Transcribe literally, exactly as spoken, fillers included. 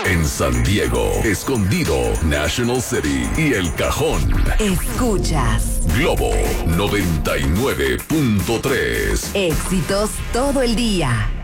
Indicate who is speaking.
Speaker 1: En San Diego, Escondido, National City y El Cajón.
Speaker 2: Escuchas
Speaker 1: Globo noventa y nueve punto tres.
Speaker 2: Éxitos todo el día.